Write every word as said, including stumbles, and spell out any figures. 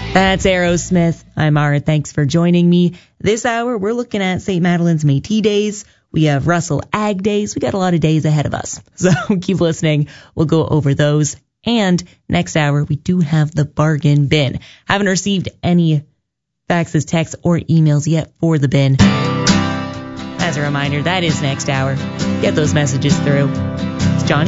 That's Aerosmith. I'm Mara. Thanks for joining me. This hour, we're looking at Saint Madeline's Métis Days. We have Russell Ag Days. We got a lot of days ahead of us. So keep listening. We'll go over those. And next hour, we do have the bargain bin. Haven't received any faxes, texts, or emails yet for the bin. As a reminder, that is next hour. Get those messages through.